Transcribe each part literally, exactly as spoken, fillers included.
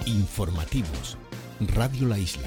Informativos. Radio La Isla.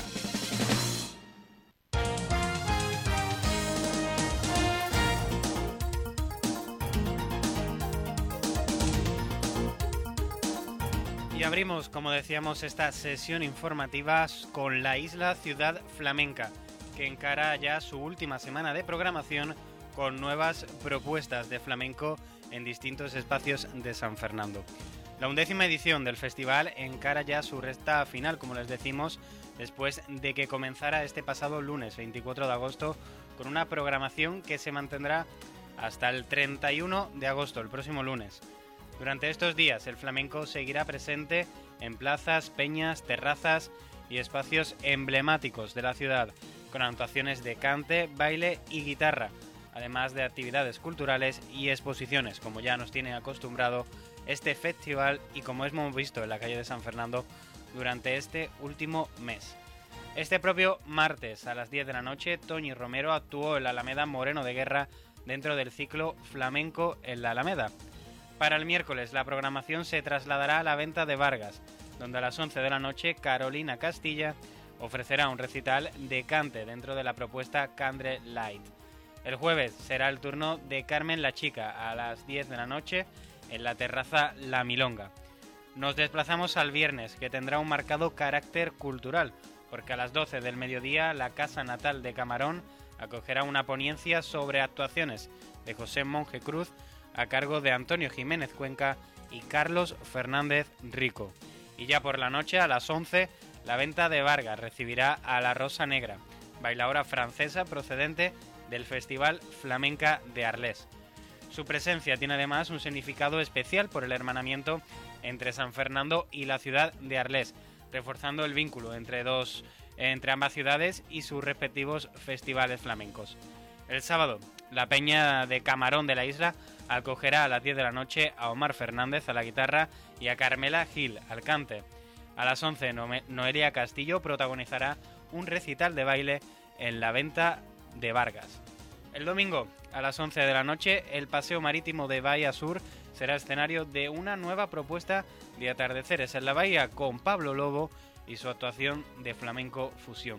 Y abrimos, como decíamos, esta sesión informativa con La Isla Ciudad Flamenca, que encara ya su última semana de programación con nuevas propuestas de flamenco en distintos espacios de San Fernando. La undécima edición del festival encara ya su recta final, como les decimos, después de que comenzara este pasado lunes veinticuatro de agosto con una programación que se mantendrá hasta el treinta y uno de agosto, el próximo lunes. Durante estos días el flamenco seguirá presente en plazas, peñas, terrazas y espacios emblemáticos de la ciudad, con actuaciones de cante, baile y guitarra, además de actividades culturales y exposiciones, como ya nos tiene acostumbrado este festival y como hemos visto en la calle de San Fernando durante este último mes. Este propio martes a las diez de la noche, Toñi Romero actuó en la Alameda Moreno de Guerra dentro del ciclo Flamenco en la Alameda. Para el miércoles la programación se trasladará a la Venta de Vargas, donde a las once de la noche Carolina Castilla ofrecerá un recital de cante dentro de la propuesta Candle Light. El jueves será el turno de Carmen la Chica a las diez de la noche en la terraza La Milonga. Nos desplazamos al viernes, que tendrá un marcado carácter cultural, porque a las doce del mediodía la Casa Natal de Camarón acogerá una ponencia sobre actuaciones de José Monje Cruz a cargo de Antonio Jiménez Cuenca y Carlos Fernández Rico. Y ya por la noche, a las once, la Venta de Vargas recibirá a La Rosa Negra, bailaora francesa procedente del Festival Flamenca de Arles. Su presencia tiene además un significado especial por el hermanamiento entre San Fernando y la ciudad de Arles, reforzando el vínculo entre, dos, entre ambas ciudades y sus respectivos festivales flamencos. El sábado, la Peña de Camarón de la Isla acogerá a las diez de la noche a Omar Fernández a la guitarra y a Carmela Gil al cante. A las once, Noelia Castillo protagonizará un recital de baile en la Venta de Vargas. El domingo, a las once de la noche, el Paseo Marítimo de Bahía Sur será escenario de una nueva propuesta de atardeceres en la bahía con Pablo Lobo y su actuación de flamenco fusión.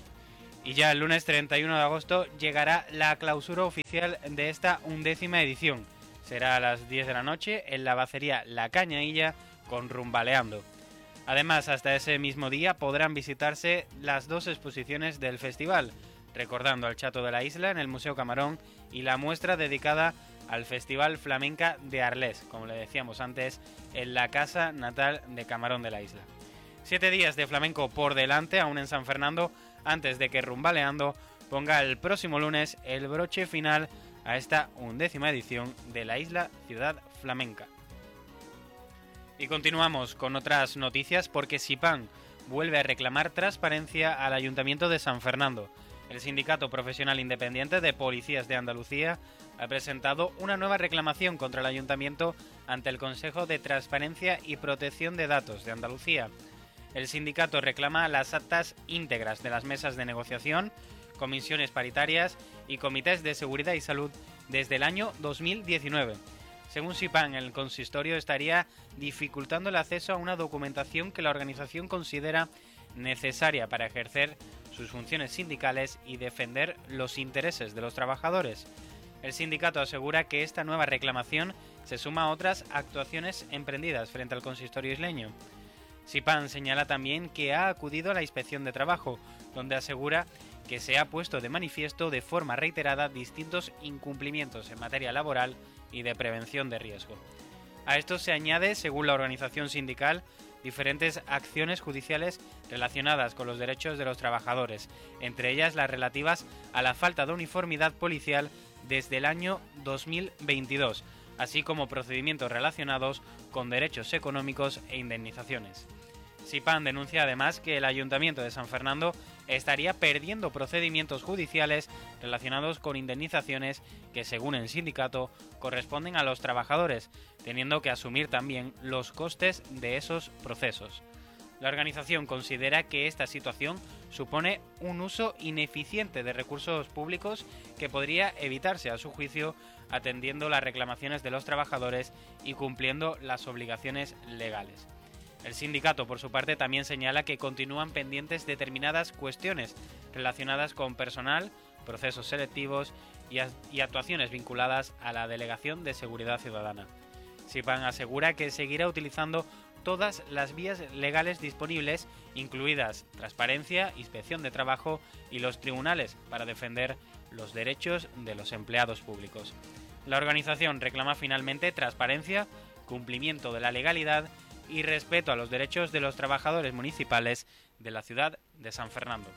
Y ya el lunes treinta y uno de agosto llegará la clausura oficial de esta undécima edición. Será a las diez de la noche en la bacería La Cañailla con Rumbaleando. Además, hasta ese mismo día podrán visitarse las dos exposiciones del festival, recordando al Chato de la Isla en el Museo Camarón y la muestra dedicada al Festival Flamenca de Arles, como le decíamos antes, en la Casa Natal de Camarón de la Isla. Siete días de flamenco por delante, aún en San Fernando, antes de que Rumbaleando ponga el próximo lunes el broche final a esta undécima edición de la Isla Ciudad Flamenca. Y continuamos con otras noticias porque SIPAN vuelve a reclamar transparencia al Ayuntamiento de San Fernando. El Sindicato Profesional Independiente de Policías de Andalucía ha presentado una nueva reclamación contra el Ayuntamiento ante el Consejo de Transparencia y Protección de Datos de Andalucía. El sindicato reclama las actas íntegras de las mesas de negociación, comisiones paritarias y comités de seguridad y salud desde el año dos mil diecinueve. Según SIPAN, el consistorio estaría dificultando el acceso a una documentación que la organización considera necesaria para ejercer sus funciones sindicales y defender los intereses de los trabajadores. El sindicato asegura que esta nueva reclamación se suma a otras actuaciones emprendidas frente al consistorio isleño. SIPAN señala también que ha acudido a la inspección de trabajo, donde asegura que se ha puesto de manifiesto de forma reiterada distintos incumplimientos en materia laboral y de prevención de riesgo. A esto se añade, según la organización sindical, diferentes acciones judiciales relacionadas con los derechos de los trabajadores, entre ellas las relativas a la falta de uniformidad policial desde el año dos mil veintidós, así como procedimientos relacionados con derechos económicos e indemnizaciones. SIPAN denuncia además que el Ayuntamiento de San Fernando estaría perdiendo procedimientos judiciales relacionados con indemnizaciones que, según el sindicato, corresponden a los trabajadores, teniendo que asumir también los costes de esos procesos. La organización considera que esta situación supone un uso ineficiente de recursos públicos que podría evitarse, a su juicio, atendiendo las reclamaciones de los trabajadores y cumpliendo las obligaciones legales. El sindicato, por su parte, también señala que continúan pendientes determinadas cuestiones relacionadas con personal, procesos selectivos y, a- y actuaciones vinculadas a la Delegación de Seguridad Ciudadana. SIPAN asegura que seguirá utilizando todas las vías legales disponibles, incluidas transparencia, inspección de trabajo y los tribunales, para defender los derechos de los empleados públicos. La organización reclama finalmente transparencia, cumplimiento de la legalidad y respeto a los derechos de los trabajadores municipales de la ciudad de San Fernando.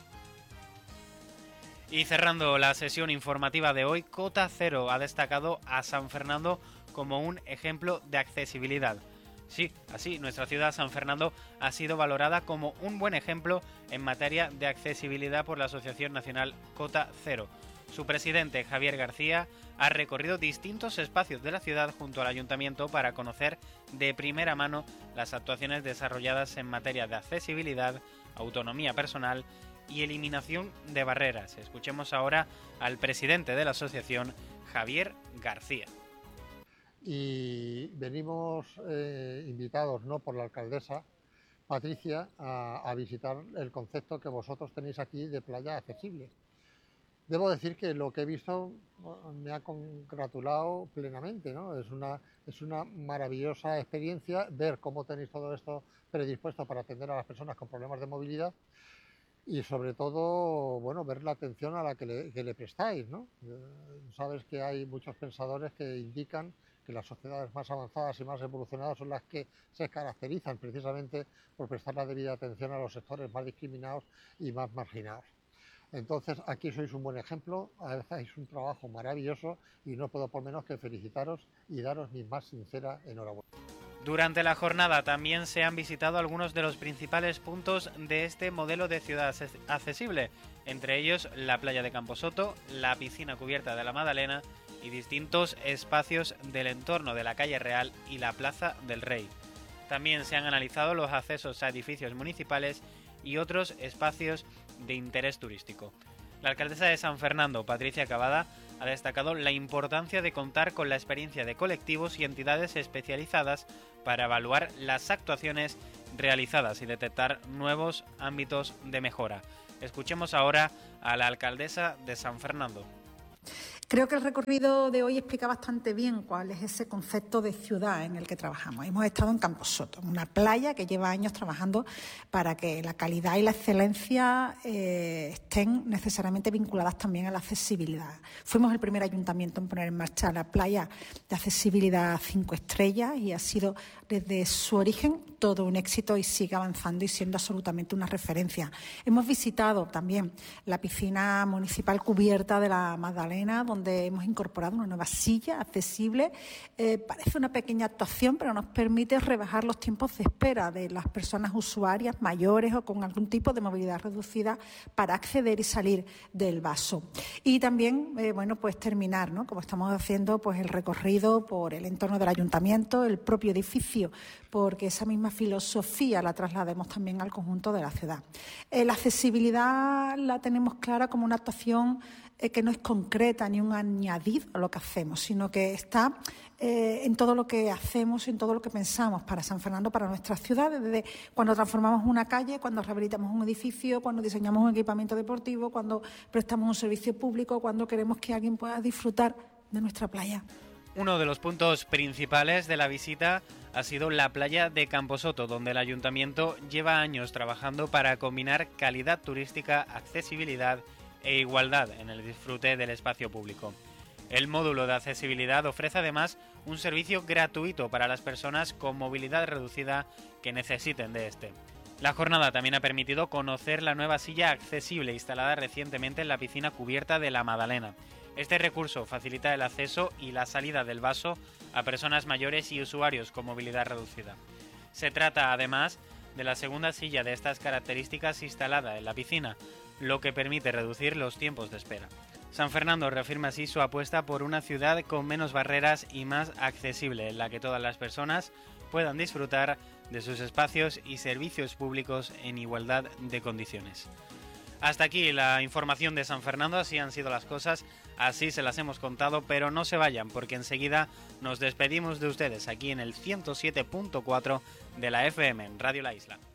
Y cerrando la sesión informativa de hoy, Cota Cero ha destacado a San Fernando como un ejemplo de accesibilidad. Sí, así, nuestra ciudad, San Fernando, ha sido valorada como un buen ejemplo en materia de accesibilidad por la Asociación Nacional Cota Cero. Su presidente, Javier García, ha recorrido distintos espacios de la ciudad junto al ayuntamiento para conocer de primera mano las actuaciones desarrolladas en materia de accesibilidad, autonomía personal y eliminación de barreras. Escuchemos ahora al presidente de la asociación, Javier García. Y venimos eh, invitados, ¿no?, por la alcaldesa Patricia a, a visitar el concepto que vosotros tenéis aquí de playa accesible. Debo decir que lo que he visto me ha congratulado plenamente, ¿no? Es una, es una maravillosa experiencia ver cómo tenéis todo esto predispuesto para atender a las personas con problemas de movilidad y sobre todo, bueno, ver la atención a la que le, que le prestáis, ¿no? Eh, sabes que hay muchos pensadores que indican que las sociedades más avanzadas y más evolucionadas son las que se caracterizan precisamente por prestar la debida atención a los sectores más discriminados y más marginados. Entonces, aquí sois un buen ejemplo, hacéis un trabajo maravilloso y no puedo por menos que felicitaros y daros mi más sincera enhorabuena. Durante la jornada también se han visitado algunos de los principales puntos de este modelo de ciudad accesible, entre ellos la playa de Camposoto, la piscina cubierta de la Madalena y distintos espacios del entorno de la calle Real y la Plaza del Rey. También se han analizado los accesos a edificios municipales y otros espacios de interés turístico. La alcaldesa de San Fernando, Patricia Cavada, ha destacado la importancia de contar con la experiencia de colectivos y entidades especializadas para evaluar las actuaciones realizadas y detectar nuevos ámbitos de mejora. Escuchemos ahora a la alcaldesa de San Fernando. Creo que el recorrido de hoy explica bastante bien cuál es ese concepto de ciudad en el que trabajamos. Hemos estado en Camposoto, una playa que lleva años trabajando para que la calidad y la excelencia eh, estén necesariamente vinculadas también a la accesibilidad. Fuimos el primer ayuntamiento en poner en marcha la playa de accesibilidad cinco estrellas y ha sido desde su origen todo un éxito y sigue avanzando y siendo absolutamente una referencia. Hemos visitado también la piscina municipal cubierta de la Magdalena, donde hemos incorporado una nueva silla accesible. Eh, parece una pequeña actuación, pero nos permite rebajar los tiempos de espera de las personas usuarias mayores o con algún tipo de movilidad reducida para acceder y salir del vaso. Y también, eh, bueno, pues terminar, ¿no?, como estamos haciendo, pues el recorrido por el entorno del ayuntamiento, el propio edificio, porque esa misma filosofía la traslademos también al conjunto de la ciudad. Eh, la accesibilidad la tenemos clara como una actuación eh, que no es concreta ni un añadido a lo que hacemos, sino que está eh, en todo lo que hacemos, en todo lo que pensamos para San Fernando, para nuestra ciudad, desde cuando transformamos una calle, cuando rehabilitamos un edificio, cuando diseñamos un equipamiento deportivo, cuando prestamos un servicio público, cuando queremos que alguien pueda disfrutar de nuestra playa. Uno de los puntos principales de la visita ha sido la playa de Camposoto, donde el ayuntamiento lleva años trabajando para combinar calidad turística, accesibilidad e igualdad en el disfrute del espacio público. El módulo de accesibilidad ofrece además un servicio gratuito para las personas con movilidad reducida que necesiten de este. La jornada también ha permitido conocer la nueva silla accesible instalada recientemente en la piscina cubierta de la Madalena. Este recurso facilita el acceso y la salida del vaso a personas mayores y usuarios con movilidad reducida. Se trata, además, de la segunda silla de estas características instalada en la piscina, lo que permite reducir los tiempos de espera. San Fernando reafirma así su apuesta por una ciudad con menos barreras y más accesible, en la que todas las personas puedan disfrutar de sus espacios y servicios públicos en igualdad de condiciones. Hasta aquí la información de San Fernando, así han sido las cosas, así se las hemos contado, pero no se vayan porque enseguida nos despedimos de ustedes aquí en el ciento siete punto cuatro de la F M en Radio La Isla.